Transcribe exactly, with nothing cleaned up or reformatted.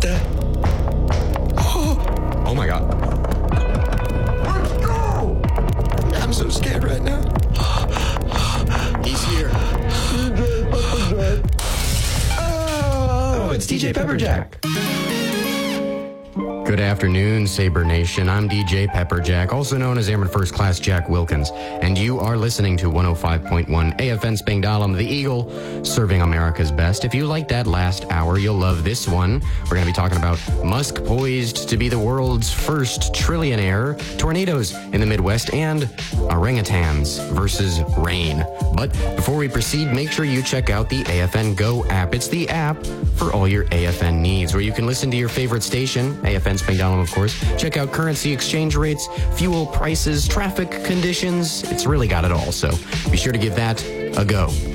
the? Oh, Oh my God. let's go! I'm so scared right now. He's here. Oh, it's D J Pepperjack. Good afternoon, Saber Nation. I'm D J Pepperjack, also known as Airman First Class Jack Wilkins, and you are listening to one oh five point one A F N Spangdahlem, the Eagle, serving America's best. If you like that last hour, you'll love this one. We're going to be talking about Musk poised to be the world's first trillionaire, tornadoes in the Midwest, and orangutans versus rain. But before we proceed, make sure you check out the A F N Go app. It's the app for all your A F N needs, where you can listen to your favorite station, A F N Spangdahlem, of course. Check out currency exchange rates, fuel prices, traffic conditions. It's really got it all, so be sure to give that a go.